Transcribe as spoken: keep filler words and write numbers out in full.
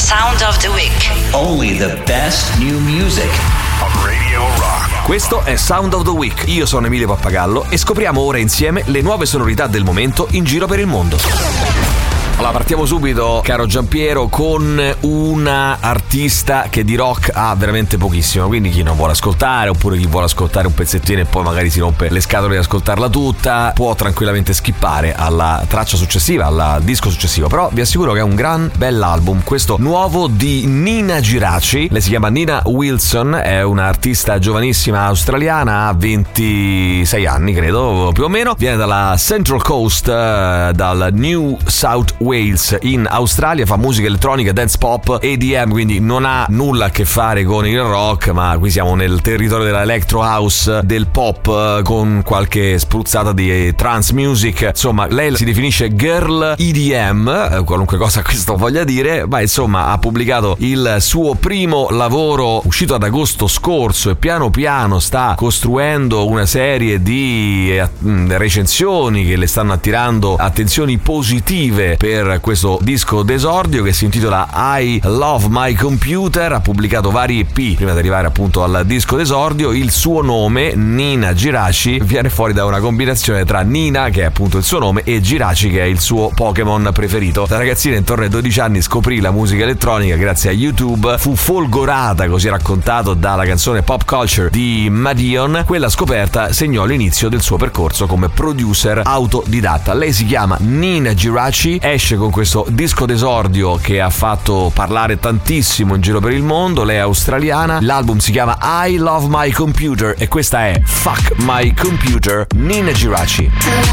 Sound of the Week. Only the best new music on Radio Rock. Questo è Sound of the Week. Io sono Emilio Pappagallo e scopriamo ora insieme le nuove sonorità del momento in giro per il mondo. Allora, partiamo subito, caro Giampiero, con una artista che di rock ha veramente pochissimo. Quindi chi non vuole ascoltare, oppure chi vuole ascoltare un pezzettino e poi magari si rompe le scatole di ascoltarla tutta, può tranquillamente skippare alla traccia successiva, al disco successivo. Però vi assicuro che è un gran bell'album, questo nuovo di Nina Giraci. Lei si chiama Nina Wilson, è un'artista giovanissima australiana, ha ventisei anni credo, più o meno. Viene dalla Central Coast, dal New South Wales in Australia, fa musica elettronica, dance pop, E D M, quindi non ha nulla a che fare con il rock, ma qui siamo nel territorio della electro house, del pop, con qualche spruzzata di trance music. Insomma, lei si definisce girl E D M, qualunque cosa questo voglia dire, ma insomma ha pubblicato il suo primo lavoro uscito ad agosto scorso e piano piano sta costruendo una serie di recensioni che le stanno attirando attenzioni positive per questo disco d'esordio che si intitola I Love My Computer. Ha pubblicato vari E P prima di arrivare appunto al disco d'esordio. Il suo nome, Nina Giraci, viene fuori da una combinazione tra Nina, che è appunto il suo nome, e Giraci, che è il suo Pokémon preferito. La ragazzina intorno ai dodici anni scoprì la musica elettronica grazie a YouTube, fu folgorata, così raccontato, dalla canzone Pop Culture di Madeon. Quella scoperta segnò l'inizio del suo percorso come producer autodidatta. Lei si chiama Nina Giraci, esce con questo disco d'esordio che ha fatto parlare tantissimo in giro per il mondo. Lei è australiana, l'album si chiama I Love My Computer e questa è Fuck My Computer, Nina Giraci.